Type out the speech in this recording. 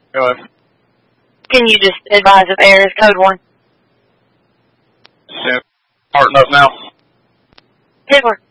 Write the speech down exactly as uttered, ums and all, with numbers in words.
Go ahead. Can you just advise if air is code one? Yeah. Starting up now. Hitler.